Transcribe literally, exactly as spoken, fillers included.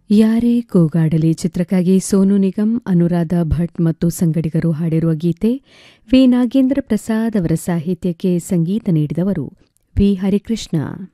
ಯಾರೇ ಕೂಗಾಡಲಿ ಚಿತ್ರಕ್ಕಾಗಿ ಸೋನು ನಿಗಮ್, ಅನುರಾಧ ಭಟ್ ಮತ್ತು ಸಂಗಡಿಗರು ಹಾಡಿರುವ ಗೀತೆ. ವಿ ನಾಗೇಂದ್ರ ಪ್ರಸಾದ್ ಅವರ ಸಾಹಿತ್ಯಕ್ಕೆ ಸಂಗೀತ ನೀಡಿದವರು ವಿ ಹರಿಕೃಷ್ಣ.